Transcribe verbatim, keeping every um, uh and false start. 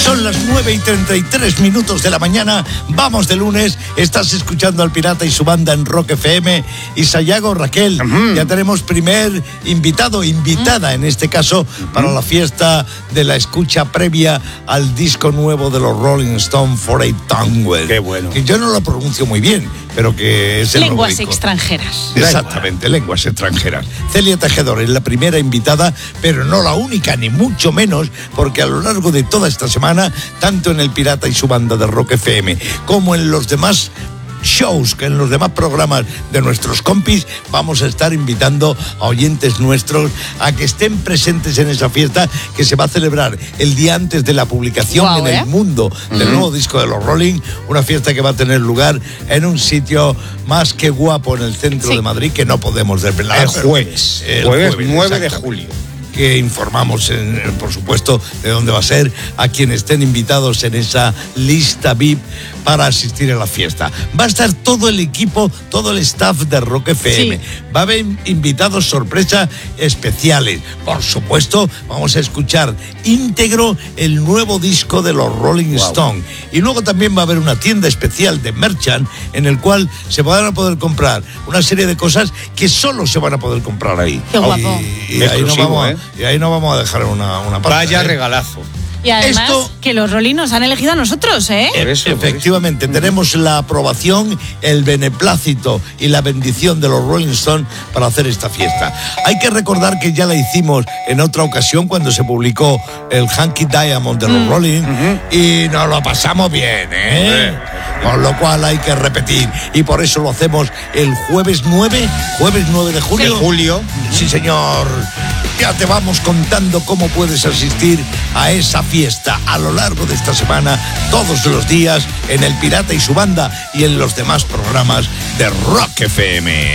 Son las nueve y treinta y tres minutos de la mañana. Vamos de lunes. Estás escuchando al Pirata y su banda en Rock F M. Y Sayago, Raquel, uh-huh. ya tenemos primer invitado, invitada uh-huh. en este caso, uh-huh. para la fiesta de la escucha previa al disco nuevo de los Rolling Stones, For a Tongue. Qué bueno. Que yo no lo pronuncio muy bien, pero que es el lenguas nuevo disco. Extranjeras. Exactamente, lenguas extranjeras. Celia Tejedor es la primera invitada, pero no la única, ni mucho menos, porque a lo largo de toda esta semana, tanto en el Pirata y su banda de Rock F M, como en los demás shows, que en los demás programas de nuestros compis, vamos a estar invitando a oyentes nuestros a que estén presentes en esa fiesta que se va a celebrar el día antes de la publicación wow, en ¿eh? el mundo del uh-huh. nuevo disco de los Rolling, una fiesta que va a tener lugar en un sitio más que guapo en el centro sí. de Madrid, que no podemos desvelar. El jueves, el jueves, jueves nueve de julio. Que informamos, en, por supuesto, de dónde va a ser, a quienes estén invitados en esa lista V I P para asistir a la fiesta. Va a estar todo el equipo, todo el staff de Rock F M. Sí. Va a haber invitados sorpresa especiales. Por supuesto, vamos a escuchar íntegro el nuevo disco de los Rolling wow. Stones. Y luego también va a haber una tienda especial de Merchant en el cual se van a poder comprar una serie de cosas que solo se van a poder comprar ahí. Qué guapo. Y, y ahí no vamos, ¿eh? Y ahí no vamos a dejar una, una parte. Vaya ¿eh? regalazo. Y además Esto, que los Rolling nos han elegido a nosotros, ¿eh? Por eso, efectivamente, por eso. Tenemos la aprobación, el beneplácito y la bendición de los Rolling Stones para hacer esta fiesta. Hay que recordar que ya la hicimos en otra ocasión cuando se publicó el Hanky Diamond de los mm. Rolling uh-huh. y nos lo pasamos bien, ¿eh? Uh-huh. Con lo cual hay que repetir y por eso lo hacemos el jueves nueve, jueves nueve de julio. De julio. Sí, señor. Ya te vamos contando cómo puedes asistir a esa fiesta a lo largo de esta semana, todos los días, en El Pirata y su banda y en los demás programas de Rock F M.